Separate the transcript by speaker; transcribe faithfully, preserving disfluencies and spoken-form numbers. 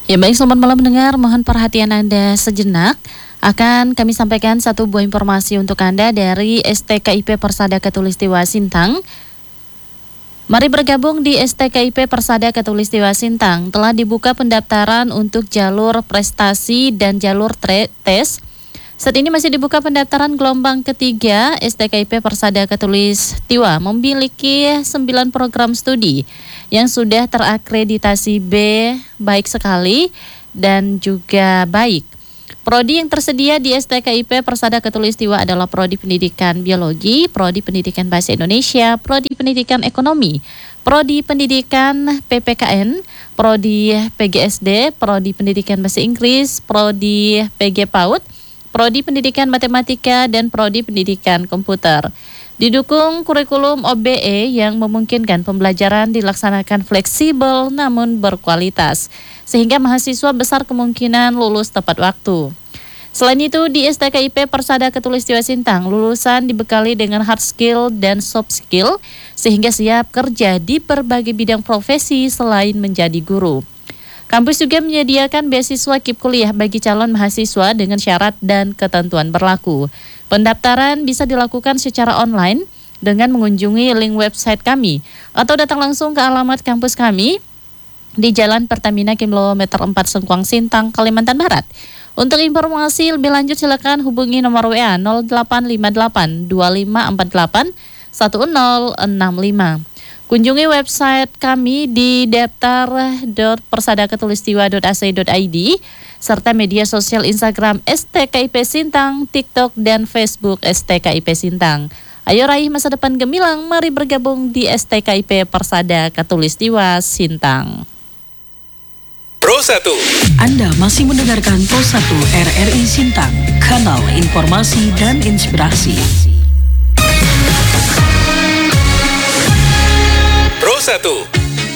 Speaker 1: Ya baik, selamat malam mendengar. Mohon perhatian Anda sejenak. Akan kami sampaikan satu buah informasi untuk Anda dari S T K I P Persada Khatulistiwa Sintang. Mari bergabung di S T K I P Persada Khatulistiwa Sintang. Telah dibuka pendaftaran untuk jalur prestasi dan jalur tre- tes. Saat ini masih dibuka pendaftaran gelombang ketiga. S T K I P Persada Khatulistiwa memiliki sembilan program studi yang sudah terakreditasi B baik sekali dan juga baik. Prodi yang tersedia di S T K I P Persada Khatulistiwa adalah Prodi Pendidikan Biologi, Prodi Pendidikan Bahasa Indonesia, Prodi Pendidikan Ekonomi, Prodi Pendidikan P P K N, Prodi P G S D, Prodi Pendidikan Bahasa Inggris, Prodi P G PAUD, Prodi Pendidikan Matematika, dan Prodi Pendidikan Komputer. Didukung kurikulum O B E yang memungkinkan pembelajaran dilaksanakan fleksibel namun berkualitas, sehingga mahasiswa besar kemungkinan lulus tepat waktu. Selain itu, di S T K I P Persada Khatulistiwa Sintang, lulusan dibekali dengan hard skill dan soft skill, sehingga siap kerja di berbagai bidang profesi selain menjadi guru. Kampus juga menyediakan beasiswa K I P kuliah bagi calon mahasiswa dengan syarat dan ketentuan berlaku. Pendaftaran bisa dilakukan secara online dengan mengunjungi link website kami atau datang langsung ke alamat kampus kami di Jalan Pertamina kilometer empat Sengkuang Sintang, Kalimantan Barat. Untuk informasi lebih lanjut silakan hubungi nomor W A nol delapan lima delapan dua lima empat delapan satu nol enam lima. Kunjungi website kami di daftar dot persada khatulistiwa dot a c dot i d serta media sosial Instagram S T K I P Sintang, TikTok, dan Facebook S T K I P Sintang. Ayo raih masa depan gemilang, mari bergabung di S T K I P Persada Khatulistiwa Sintang.
Speaker 2: Pro satu.
Speaker 3: Anda masih mendengarkan Pro satu R R I Sintang, kanal informasi dan inspirasi.
Speaker 2: Pro satu.